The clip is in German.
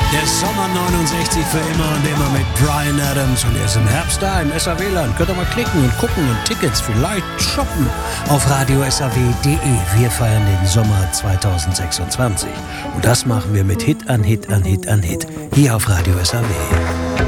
Der Sommer 69 für immer und immer mit Bryan Adams. Und er ist im Herbst da im SAW-Land. Könnt ihr mal klicken und gucken und Tickets vielleicht shoppen auf radiosaw.de. Wir feiern den Sommer 2026. Und das machen wir mit Hit an Hit an Hit an Hit. Hier auf Radio SAW.